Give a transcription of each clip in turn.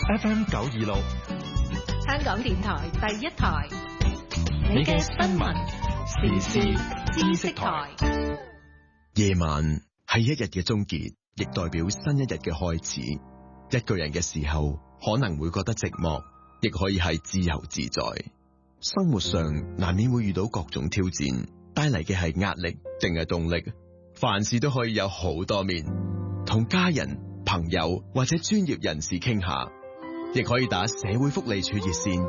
FM 926， 香港電台第一台，你嘅新聞時事知識台。 夜晚係一日嘅終結，亦代表新一日嘅開始。一個人嘅時候，可能會覺得寂寞，亦可以係自由自在。生活上難免會遇到各種挑戰，帶嚟嘅係壓力定係動力？凡事都可以有好多面，同家人、朋友或者專業人士傾下，亦可以打社會福利處熱線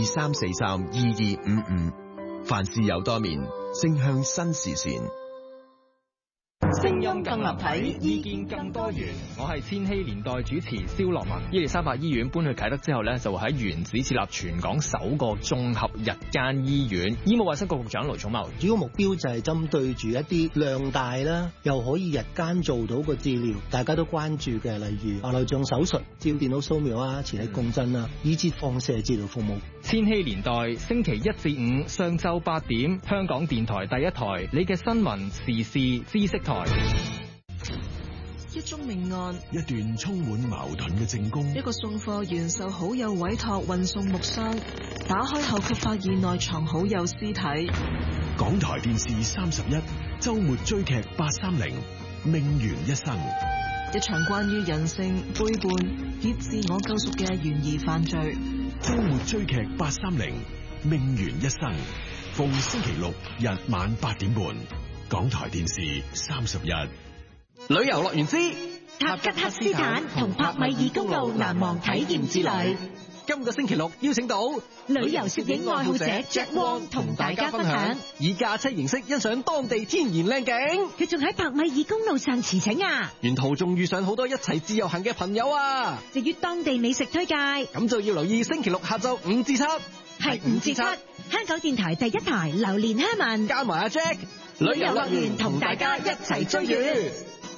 23432255。凡事有多面，正向新視線。 聲音更立體，意見更多元。我係千禧年代主持蕭樂文。伊利沙伯醫院搬去啟德之後呢，就會喺原址設立全港首個綜合日間醫院。醫務衛生局局長盧寵茂， 主要目標就係針對住一啲量大啦，又可以日間做到個治療，大家都關注嘅，例如內臟手術、照電腦掃描啊、磁力共振啊，以至放射治療服務。 千禧年代星期1至5上晝8點，香港電台第一台，你嘅新聞時事知識台。 一宗命案， 一段充滿矛盾嘅證供， 一個送貨員受好友委託運送木箱，打開後卻發現內藏好友屍體。 港台電視31周末追劇830命懸一生， 一場關於人性背叛以自我救贖嘅懸疑犯罪。 周末追劇830命懸一生，逢星期六日晚8點半，港台電視31。 旅遊樂園之塔吉克斯坦同帕米爾公路難忘體驗之旅， 今個星期六邀請到旅遊攝影愛好者 Jack Wong 同大家分享， 以駕車形式欣賞當地天然靚景。 佢仲喺帕米爾公路上馳騁啊！ 沿途仲遇上好多一齊自由行嘅朋友啊！ 至於當地美食推介， 咁就要留意星期六下晝5至7， 係5至7，香港電台第一台榴蓮蝦文加埋阿 Jack， 旅遊樂園同大家一齊追月。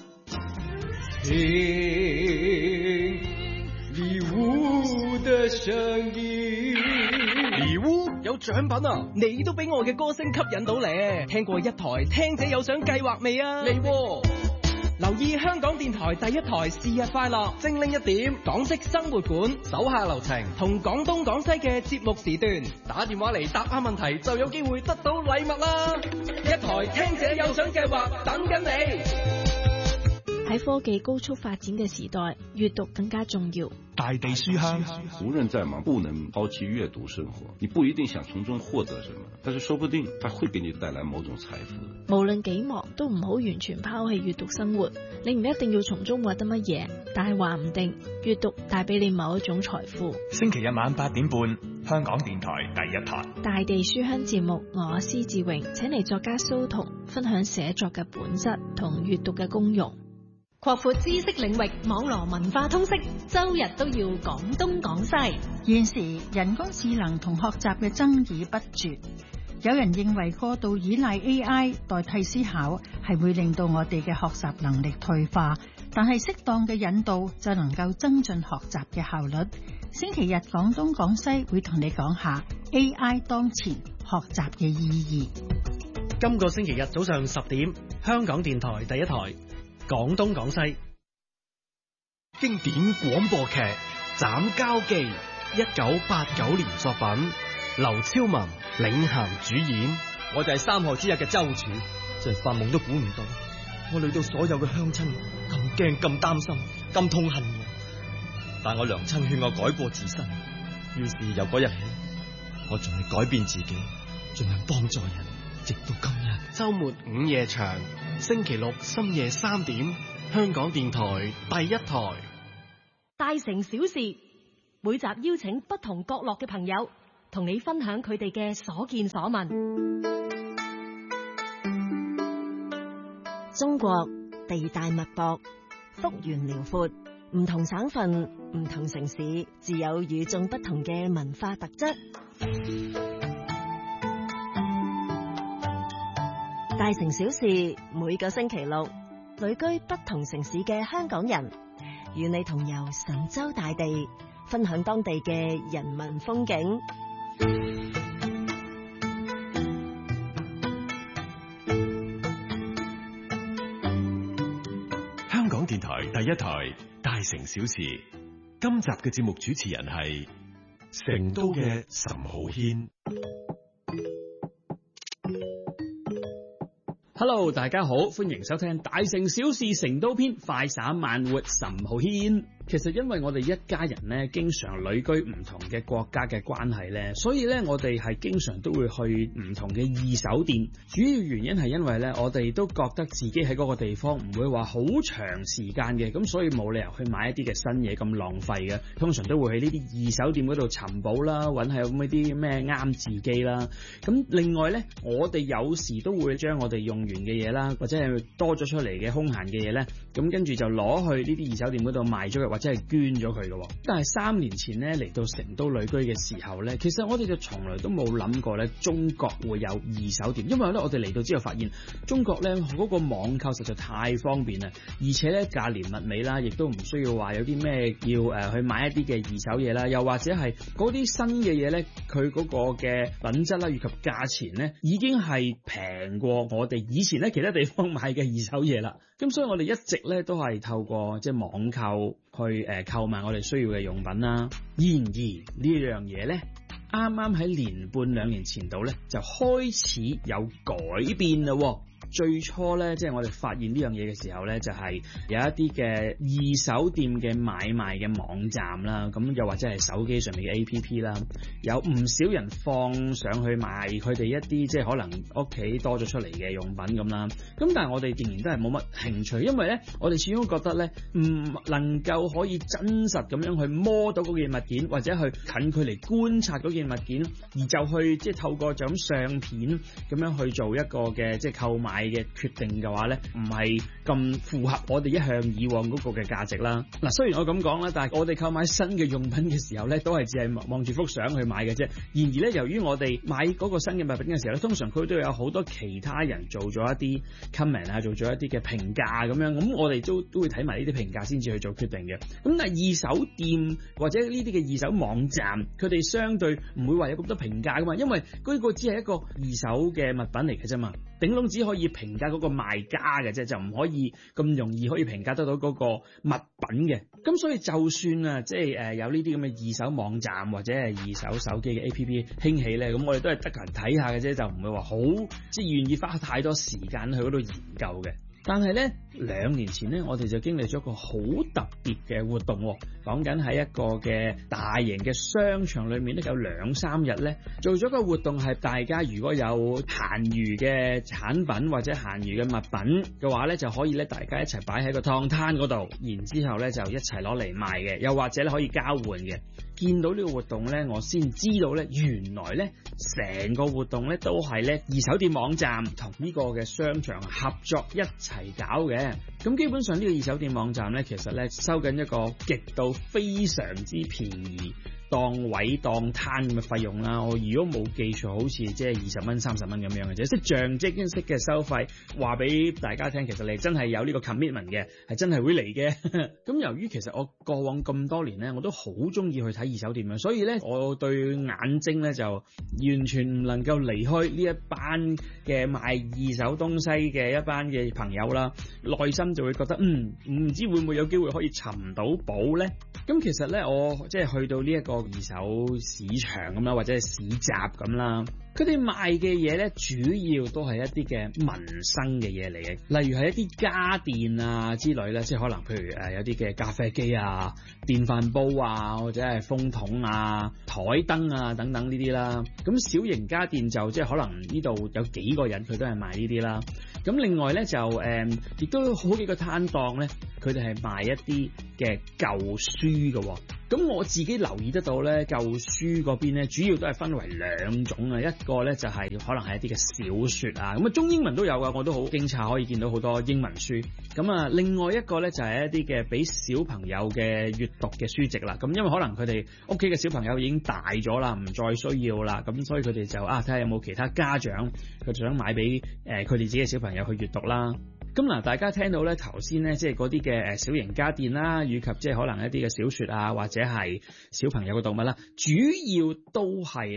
禮物的聲音， 禮物有獎品啊！你都俾我嘅歌聲吸引到咧。聽過一台聽者有獎計劃未啊？嚟喎！留意香港電台第一台是日快樂，精靈一點，港式生活館，手下留情，同廣東廣西嘅節目時段，打電話嚟答下問題就有機會得到禮物啦！一台聽者有獎計劃等緊你。 喺科技高速發展嘅時代，閱讀更加重要。 大地書香， 無論再忙，不能拋棄閱讀生活。你不一定想從中獲得什麼，但是說不定它會給你帶來某種財富。 無論幾忙，都唔好完全拋棄閱讀生活。你唔一定要從中獲得乜嘢，但係話唔定閱讀帶俾你某一種財富。 星期日晚8點半，香港電台第一台大地書香節目，我施志榮請嚟作家蘇童分享寫作嘅本質同閱讀嘅功用。 擴闊知識領域，網羅文化通識，周日都要講東講西。 現時人工智能同學習嘅爭議不絕，有人認為過度依賴 AI 代替思考係會令到我哋嘅學習能力退化，但係適當嘅引導就能夠增進學習嘅效率。星期日講東講西會同你講下 AI 當前學習嘅意義。 今個星期日早上10點，香港電台第一台廣東廣西。 經典廣播劇《斬交記》，1989年作品，劉超文領銜主演。 我就係3河之日嘅周處，真係發夢都估唔到，我累到所有嘅鄉親咁驚、咁擔心、咁痛恨我。但我娘親勸我改過自新，於是由嗰日起，我仲係改變自己，盡量幫助人，直到今日。 周末午夜場，星期六深夜3點，香港電台第一台。 大城小事，每集邀請不同角落嘅朋友，同你分享佢哋嘅所見所聞。中國地大物博，幅員遼闊，唔同省份、唔同城市，自有與眾不同嘅文化特質。大城小事，每個星期六，旅居不同城市嘅香港人，與你同遊神州大地，分享當地嘅人文風景。 香港電台第一台，大城小事， 今集嘅節目主持人係成都嘅岑浩軒。 Hello， 大家好，歡迎收聽《大城小事成都篇》，快閃慢活岑浩軒。其實因為我哋一家人咧，經常旅居唔同嘅國家嘅關係咧，所以咧我哋係經常都會去唔同嘅二手店。主要原因係因為咧，我哋都覺得自己喺嗰個地方唔會話好長時間嘅，咁所以冇理由去買一啲嘅新嘢咁浪費嘅。通常都會喺呢啲二手店嗰度尋寶啦，揾下有冇啲咩啱自己啦。咁另外咧，我哋有時都會將我哋用完嘅嘢啦，或者係多咗出嚟嘅空閒嘅嘢咧，咁跟住就攞去呢啲二手店嗰度賣咗佢，或者係捐咗佢嘅。但係3年前咧嚟到成都旅居嘅時候咧，其實我哋就從來都冇諗過咧中國會有二手店，因為咧我哋嚟到之後發現中國咧嗰個網購實在太方便啦，而且咧價廉物美啦，亦都唔需要話有啲咩要去買一啲嘅二手嘢啦，又或者係嗰啲新嘅嘢咧，佢嗰個嘅品質啦以及價錢咧已經係平過我哋以前咧其他地方買嘅二手嘢啦。咁所以我哋一直咧都係透過即係網購去購買我哋需要嘅用品啦。然而呢樣嘢咧，啱啱喺年半2年前度咧就開始有改變啦。最初咧，即係我哋發現呢樣嘢嘅時候咧，就係有一啲嘅二手店嘅買賣嘅網站啦，咁又或者係手機上面嘅 APP 啦，有唔少人放上去賣佢哋一啲即係可能屋企多咗出嚟嘅用品咁啦。咁但係我哋仍然都係冇乜興趣，因為咧我哋始終覺得咧唔能夠可以真實咁樣去摸到嗰件物件，或者去近距離觀察嗰件物件，而就去即係透過就咁相片咁樣去做一個嘅即係購買嘅決定嘅話咧，唔係咁符合我哋一向以往嗰個嘅價值啦。嗱，雖然我咁講啦，但係我哋購買新嘅用品嘅時候咧，都係只係望住幅相去買嘅啫。然而咧，由於我哋買嗰個新嘅物品嘅時候咧，通常佢都有好多其他人做咗一啲 comment 啊，做咗一啲嘅評價咁樣，咁我哋都會睇埋呢啲評價先至去做決定嘅。咁但係二手店或者呢啲嘅二手網站，佢哋相對唔會話有咁多評價噶嘛，因為嗰個只係一個二手嘅物品嚟嘅啫嘛，頂籠只可以評價嗰個賣家嘅啫，就唔可以咁容易可以評價得到嗰個物品嘅。咁所以就算啊，即係有呢啲咁嘅二手網站或者係二手手機嘅 APP 興起咧，咁我哋都係得閒睇下嘅啫，就唔會話好即係願意花太多時間去嗰度研究嘅。但係咧2年前咧，我哋就經歷咗一個好特別嘅活動，講緊喺一個嘅大型嘅商場裏面咧，有2-3日咧做咗個活動，係大家如果有閒餘嘅產品或者閒餘嘅物品嘅話咧，就可以咧大家一齊擺喺個檔攤嗰度，然之後咧就一齊攞嚟賣嘅，又或者咧可以交換嘅。見到呢個活動咧，我先知道咧，原來咧成個活動咧都係咧二手店網站同呢個嘅商場合作一齊搞嘅。咁基本上呢個二手店網站咧，其實咧收緊一個極度非常之便宜檔位檔攤咁嘅費用啦。我如果冇記錯，好似即係20蚊30蚊咁樣嘅啫，即係象徵式嘅收費，話俾大家聽，其實你真係有呢個 commitment 嘅，係真係會嚟嘅。咁由於其實我過往咁多年咧，我都好中意去睇二手店嘅，所以咧我對眼睛咧就完全唔能夠離開呢一班嘅賣二手東西嘅一班嘅朋友啦，內心就會覺得唔知會唔會有機會可以尋到寶咧。咁其實咧我即係去到呢一個二手市場咁啦，或者係市集咁啦，佢哋賣嘅嘢咧，主要都係一啲嘅民生嘅嘢嚟嘅，例如係一啲家電啊之類啦，即係可能譬如有啲嘅咖啡機啊、電飯煲啊，或者係風筒啊、台燈啊等等呢啲啦。咁小型家電就即係可能呢度有幾個人佢都係賣呢啲啦。咁另外咧就亦都有好幾個攤檔咧，佢哋係賣一啲嘅舊書嘅。咁我自己留意得到咧，舊書嗰邊咧主要都係分為2種啊，一個咧就係可能係一啲嘅小說啊，咁啊中英文都有啊，我都好驚訝可以見到好多英文書。咁啊另外一個咧就係一啲嘅俾小朋友嘅閱讀嘅書籍啦。咁因為可能佢哋屋企嘅小朋友已經大咗啦，唔再需要啦，咁所以佢哋就睇下有冇其他家長佢就想買俾佢哋自己嘅小朋友去閱讀啦。咁嗱，大家聽到咧頭先咧，即係嗰啲嘅小型家電啦，以及即係可能一啲嘅小說啊，或者係小朋友嘅動物啦，主要都係咧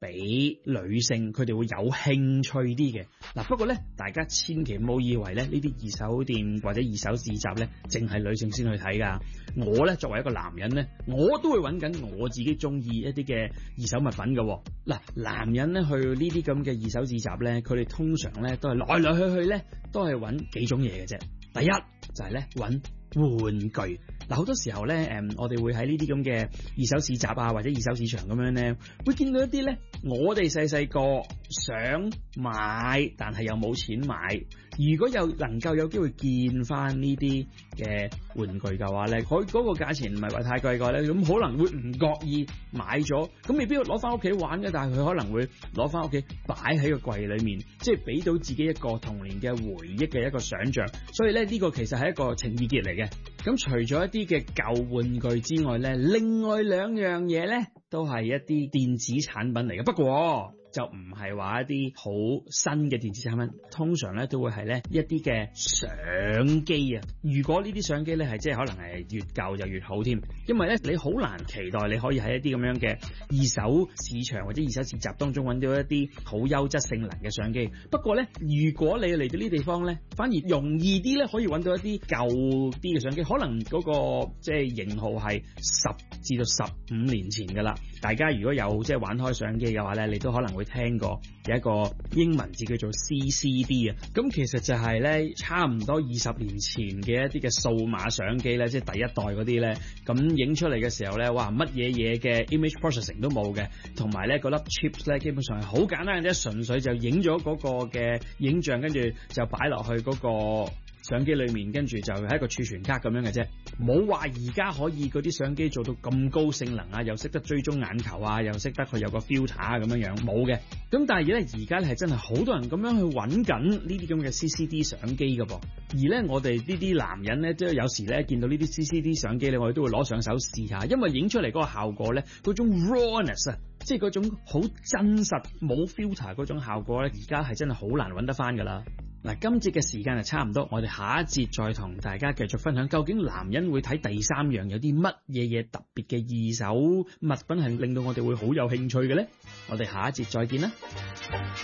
俾女性佢哋會有興趣啲嘅。嗱，不過咧，大家千祈唔好以為咧呢啲二手店或者二手市集咧，淨係女性先去睇噶。我咧作為一個男人咧，我都會揾緊我自己中意一啲嘅二手物品嘅。嗱，男人咧去呢啲咁嘅二手市集咧，佢哋通常咧都係來來去去咧都係揾幾種嘢嘅啫。第一就係咧揾玩具。嗱，好多時候咧，我哋會喺呢啲咁嘅二手市集啊，或者二手市場咁樣咧，會見到一啲咧，我哋細個想買，但係又冇錢買。如果能夠有機會見翻呢啲嘅玩具嘅話咧，佢嗰個價錢唔係話太貴嘅咧，咁可能會唔覺意買咗，咁未必要攞翻屋企玩嘅，但係佢可能會攞翻屋企擺喺個櫃裏面，即係俾到自己一個童年嘅回憶嘅一個想像。所以咧，呢個其實係一個情意結嚟嘅。咁除咗一啲嘅舊玩具之外咧，另外兩樣嘢咧都係一啲電子產品嚟嘅。不過就唔係話一啲好新嘅電子產品，通常咧都會係咧一啲嘅相機啊。如果呢啲相機咧係即係可能係越舊就越好添，因為咧你好難期待你可以喺一啲咁樣嘅二手市場或者二手市集當中揾到一啲好優質性能嘅相機。不過咧，如果你嚟到呢地方咧，反而容易啲咧可以揾到一啲舊啲嘅相機，可能嗰個即係型號係10至到15年前㗎啦。大家如果有即係玩開相機嘅話咧，你都可能會聽過有一個英文字叫做 CCD 啊，咁其實就係咧差唔多20年前嘅一啲嘅數碼相機咧，即係第一代嗰啲咧，咁影出嚟嘅時候咧，哇乜嘢嘅 image processing 都冇嘅，同埋咧嗰粒 chips 咧基本上係好簡單嘅啫，純粹就影咗嗰個嘅影像，跟住就擺落去嗰個相機裏面，跟住就係一個儲存卡咁樣嘅啫，冇話而家可以嗰啲相機做到咁高性能啊，又識得追蹤眼球啊，又識得佢有個 filter 啊咁樣樣，冇嘅。咁但係咧而家咧係真係好多人咁樣去揾緊呢啲咁嘅 CCD 相機㗎噃，而咧我哋呢啲男人咧都有時咧見到呢啲 CCD 相機咧，我哋都會攞上手試下，因為影出嚟嗰個效果咧，嗰種 rawness 啊，即係嗰種好真實冇 filter 嗰種效果咧，而家係真係好難揾得翻㗎啦。嗱，今節嘅時間係差唔多，我哋下一節再同大家繼續分享，究竟男人會睇第三樣有啲乜嘢特別嘅二手物品係令到我哋會好有興趣嘅呢？我哋下一節再見啦。